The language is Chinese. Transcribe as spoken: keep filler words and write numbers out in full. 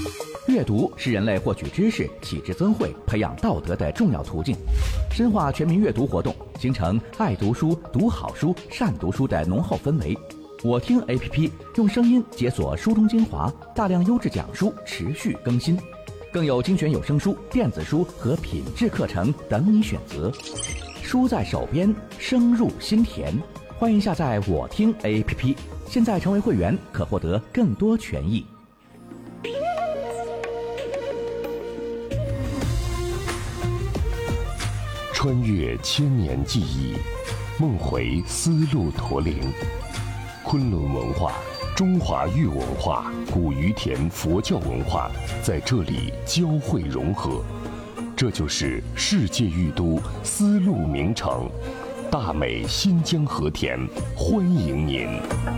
阅读是人类获取知识、启智增慧、培养道德的重要途径。深化全民阅读活动，形成爱读书、读好书、善读书的浓厚氛围。我听 A P P 用声音解锁书中精华，大量优质讲书持续更新，更有精选有声书、电子书和品质课程等你选择。书在手边，声入心田。欢迎下载我听 A P P， 现在成为会员可获得更多权益。 穿越千年记忆，梦回丝路驼铃。昆仑文化、中华玉文化、古于田佛教文化在这里交汇融合，这就是世界玉都丝路名城。大美新疆和田，欢迎您。